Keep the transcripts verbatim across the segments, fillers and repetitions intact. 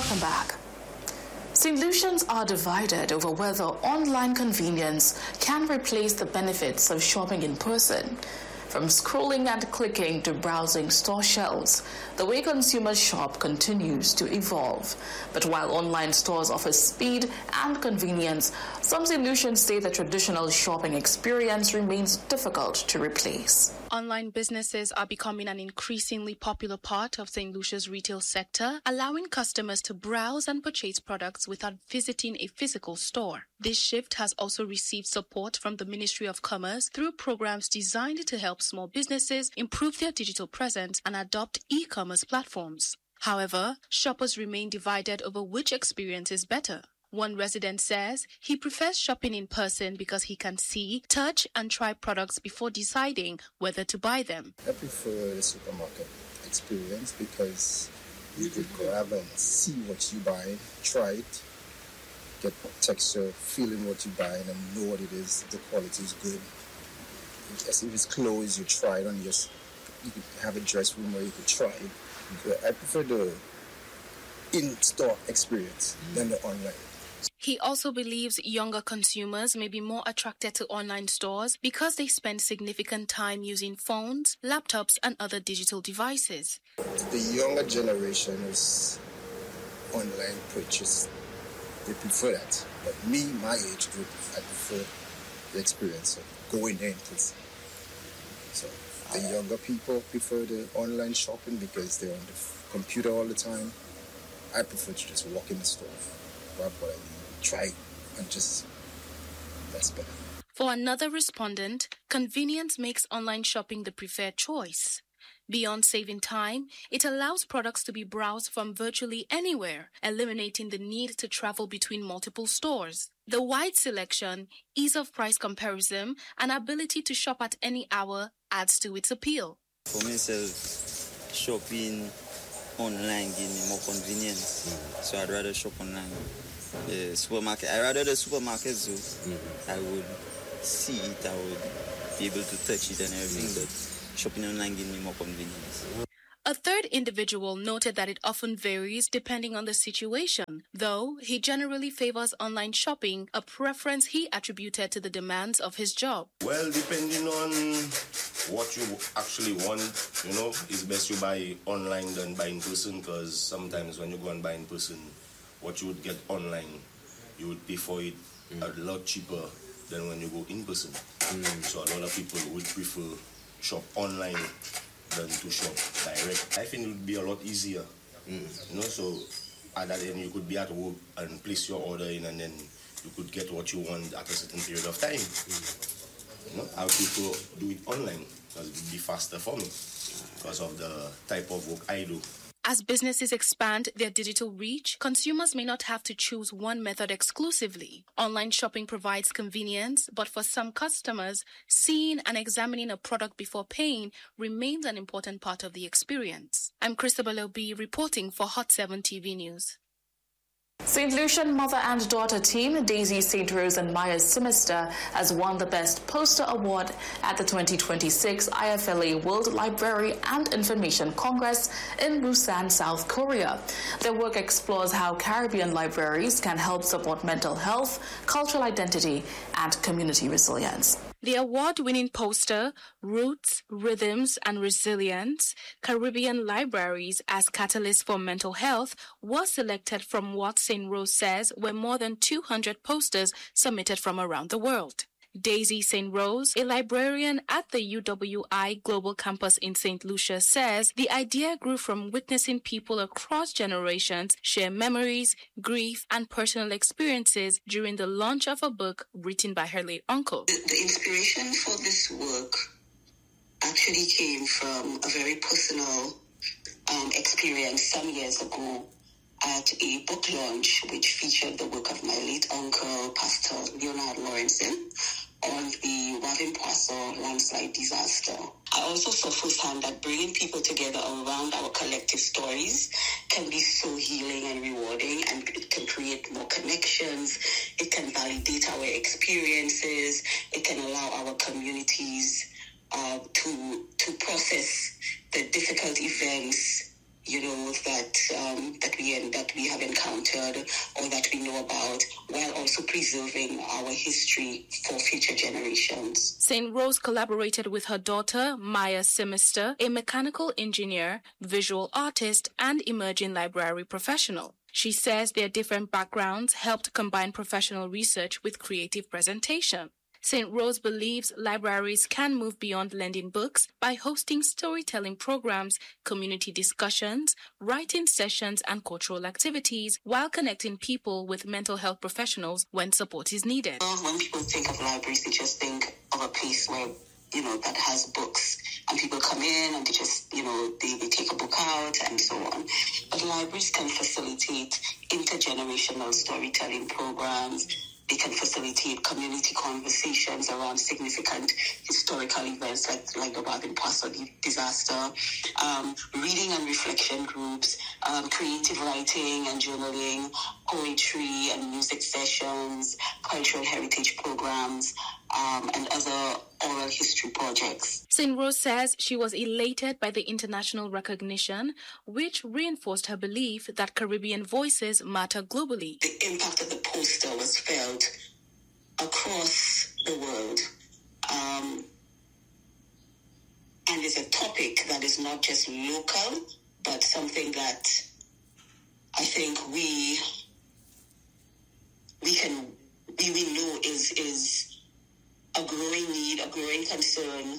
Welcome back. Saint Lucians are divided over whether online convenience can replace the benefits of shopping in person. From scrolling and clicking to browsing store shelves, the way consumers shop continues to evolve. But while online stores offer speed and convenience, some Saint Lucians say the traditional shopping experience remains difficult to replace. Online businesses are becoming an increasingly popular part of Saint Lucia's retail sector, allowing customers to browse and purchase products without visiting a physical store. This shift has also received support from the Ministry of Commerce through programs designed to help small businesses improve their digital presence and adopt e-commerce platforms. However, shoppers remain divided over which experience is better. One resident says he prefers shopping in person because he can see, touch, and try products before deciding whether to buy them. I prefer the supermarket experience because you could grab and see what you buy, try it, get texture, feeling what you buy, and know what it is, the quality is good. If it's clothes, you try it on, just you could have a dress room where you could try it. I prefer the in-store experience than the online. He also believes younger consumers may be more attracted to online stores because they spend significant time using phones, laptops, and other digital devices. The younger generation is online purchase. They prefer that. But me, my age group, I prefer the experience of going in. So the younger people prefer the online shopping because they're on the computer all the time. I prefer to just walk in the store, grab what I need, try and just, that's better. For another respondent, convenience makes online shopping the preferred choice. Beyond saving time, it allows products to be browsed from virtually anywhere, eliminating the need to travel between multiple stores. The wide selection, ease of price comparison, and ability to shop at any hour adds to its appeal. For myself, shopping online gives me more convenience, mm-hmm. so I'd rather shop online. The supermarket, I rather the supermarket zoo. Mm-hmm. I would see it, I would be able to touch it and everything, mm-hmm. but shopping online gives me more convenience. A third individual noted that it often varies depending on the situation, though he generally favors online shopping, a preference he attributed to the demands of his job. Well, depending on what you actually want, you know, it's best you buy online than buy in person, because sometimes when you go and buy in person, what you would get online, you would pay for it mm. a lot cheaper than when you go in person. Mm. So a lot of people would prefer shop online than to shop direct. I think it would be a lot easier, mm. you know, so at that end you could be at work and place your order in and then you could get what you want at a certain period of time. Mm. You know, I would prefer do it online because it would be faster for me because of the type of work I do. As businesses expand their digital reach, consumers may not have to choose one method exclusively. Online shopping provides convenience, but for some customers, seeing and examining a product before paying remains an important part of the experience. I'm Christabel Obi reporting for Hot seven T V News. Saint Lucian mother and daughter team Daisy Saint Rose and Maya Simister has won the Best Poster Award at the twenty twenty-six I F L A World Library and Information Congress in Busan, South Korea. Their work explores how Caribbean libraries can help support mental health, cultural identity, and community resilience. The award-winning poster, Roots, Rhythms, and Resilience, Caribbean Libraries as Catalysts for Mental Health, was selected from what Saint Rose says were more than two hundred posters submitted from around the world. Daisy Saint Rose, a librarian at the U W I Global Campus in Saint Lucia, says the idea grew from witnessing people across generations share memories, grief, and personal experiences during the launch of a book written by her late uncle. The, the inspiration for this work actually came from a very personal um, experience some years ago at a book launch which featured the work of my late uncle, Pastor Leonard Lawrenson, on the Wavin Poisson landslide disaster. I also saw firsthand that bringing people together around our collective stories can be so healing and rewarding, and it can create more connections, it can validate our experiences, it can allow our communities uh, to, to process the difficult events you know, that um, that we that we have encountered or that we know about, while also preserving our history for future generations. Saint Rose collaborated with her daughter, Maya Simister, a mechanical engineer, visual artist, and emerging library professional. She says their different backgrounds helped combine professional research with creative presentation. Saint Rose believes libraries can move beyond lending books by hosting storytelling programs, community discussions, writing sessions, and cultural activities, while connecting people with mental health professionals when support is needed. When people think of libraries, they just think of a place where, you know, that has books, and people come in and they just, you know, they, they take a book out and so on. But libraries can facilitate intergenerational storytelling programs. They can facilitate community conversations around significant historical events like, like the Bargain Paso disaster, um, reading and reflection groups, um, creative writing and journaling, poetry and music sessions, cultural heritage programs, um, and other oral history projects. Saint Rose says she was elated by the international recognition, which reinforced her belief that Caribbean voices matter globally. The impact of the poster was felt across the world, um, and is a topic that is not just local, but something that I think we we can we, we know is is a growing need, a growing concern,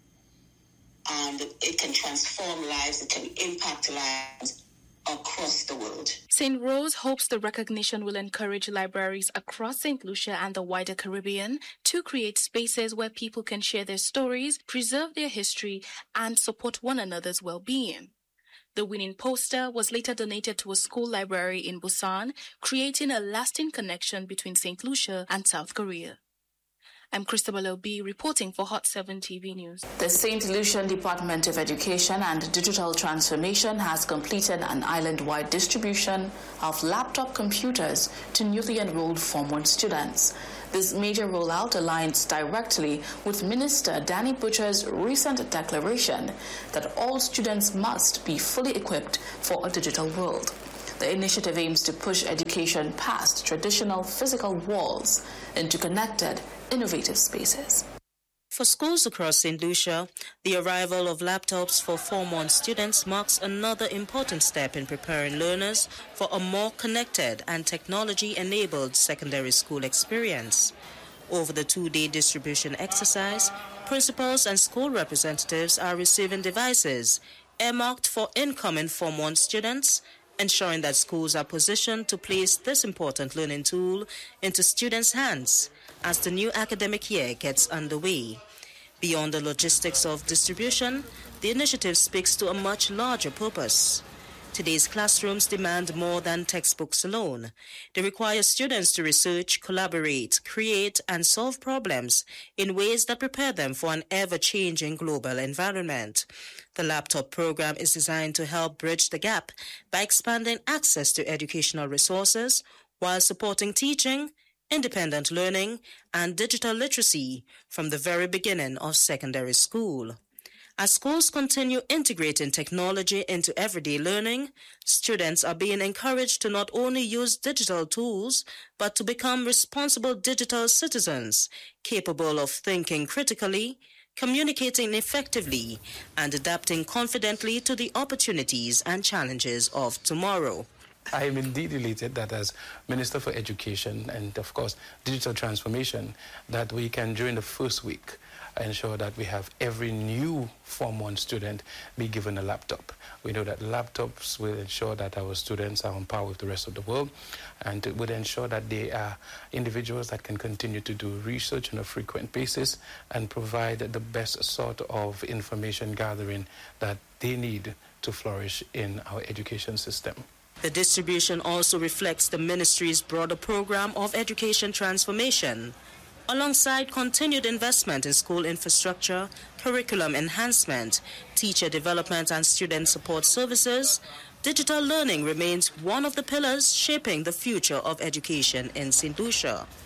and it can transform lives, it can impact lives across the world. Saint Rose hopes the recognition will encourage libraries across Saint Lucia and the wider Caribbean to create spaces where people can share their stories, preserve their history, and support one another's well-being. The winning poster was later donated to a school library in Busan, creating a lasting connection between Saint Lucia and South Korea. I'm Christabel Obi reporting for Hot seven T V News. The Saint Lucian Department of Education and Digital Transformation has completed an island-wide distribution of laptop computers to newly enrolled Form one students. This major rollout aligns directly with Minister Danny Butcher's recent declaration that all students must be fully equipped for a digital world. The initiative aims to push education past traditional physical walls into connected, innovative spaces. For schools across Saint Lucia, the arrival of laptops for Form one students marks another important step in preparing learners for a more connected and technology-enabled secondary school experience. Over the two-day distribution exercise, principals and school representatives are receiving devices earmarked for incoming Form one students, ensuring that schools are positioned to place this important learning tool into students' hands as the new academic year gets underway. Beyond the logistics of distribution, the initiative speaks to a much larger purpose. Today's classrooms demand more than textbooks alone. They require students to research, collaborate, create, and solve problems in ways that prepare them for an ever-changing global environment. The laptop program is designed to help bridge the gap by expanding access to educational resources while supporting teaching, independent learning, and digital literacy from the very beginning of secondary school. As schools continue integrating technology into everyday learning, students are being encouraged to not only use digital tools, but to become responsible digital citizens, capable of thinking critically, communicating effectively, and adapting confidently to the opportunities and challenges of tomorrow. I am indeed elated that as Minister for Education and, of course, Digital Transformation, that we can, during the first week, ensure that we have every new Form one student be given a laptop. We know that laptops will ensure that our students are on par with the rest of the world, and it would ensure that they are individuals that can continue to do research on a frequent basis and provide the best sort of information gathering that they need to flourish in our education system. The distribution also reflects the ministry's broader program of education transformation. Alongside continued investment in school infrastructure, curriculum enhancement, teacher development, and student support services, digital learning remains one of the pillars shaping the future of education in Saint Lucia.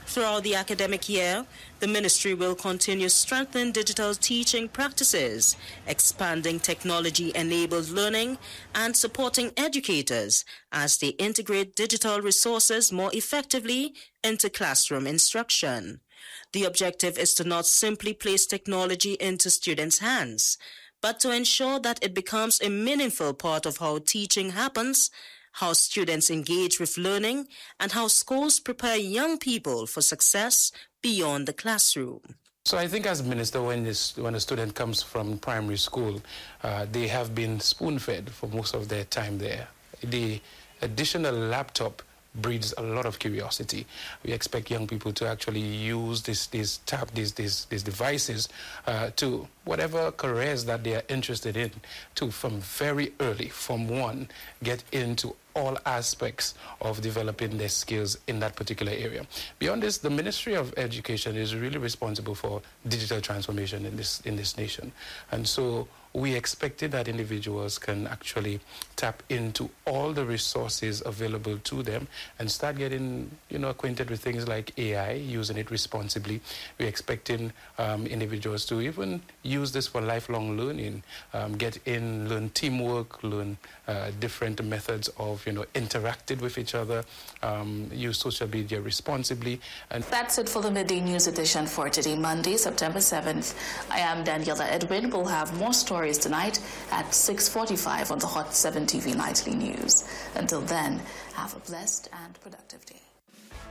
Throughout the academic year, the ministry will continue strengthening digital teaching practices, expanding technology-enabled learning, and supporting educators as they integrate digital resources more effectively into classroom instruction. The objective is to not simply place technology into students' hands, but to ensure that it becomes a meaningful part of how teaching happens, how students engage with learning, and how schools prepare young people for success beyond the classroom. So I think as minister, when, this, when a student comes from primary school, uh, they have been spoon-fed for most of their time there. The additional laptop breeds a lot of curiosity. We expect young people to actually use this, this tab, these, these, these devices uh, to whatever careers that they are interested in, to from very early, from one, get into all aspects of developing their skills in that particular area. Beyond this, the Ministry of Education is really responsible for digital transformation in this in this nation. And so we expected that individuals can actually tap into all the resources available to them and start getting, you know, acquainted with things like A I, using it responsibly. We're expecting um, individuals to even use this for lifelong learning, um, get in, learn teamwork, learn uh, different methods of, you know, interacting with each other, um, use social media responsibly. And that's it for the Midday News edition for today, Monday, September seventh. I am Daniela Edwin. We'll have more stories tonight at six forty-five on the Hot seven T V Nightly News. Until then, have a blessed and productive day.